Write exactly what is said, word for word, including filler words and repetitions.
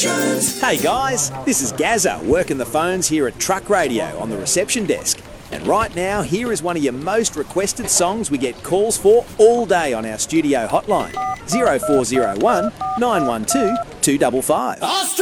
Emotions. Hey guys, this is Gazza working the phones here at Truck Radio on the reception desk. And right now, here is one of your most requested songs we get calls for all day on our studio hotline, zero four zero one, nine one two, two five five.